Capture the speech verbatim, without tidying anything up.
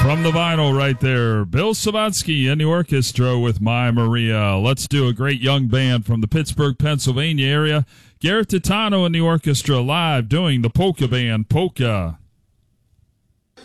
From the vinyl right there, Bill Savansky in the orchestra with My Maria. Let's do a great young band from the Pittsburgh, Pennsylvania area. Garrett Titano in the orchestra live doing the polka band Polka.